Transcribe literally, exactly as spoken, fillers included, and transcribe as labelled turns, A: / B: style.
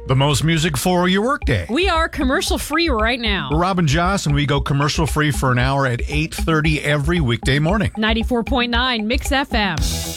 A: The most music for your workday.
B: We are commercial free right now.
A: We're Rob and Joss, and we go commercial free for an hour at eight thirty every weekday morning.
B: ninety-four point nine Mix F M.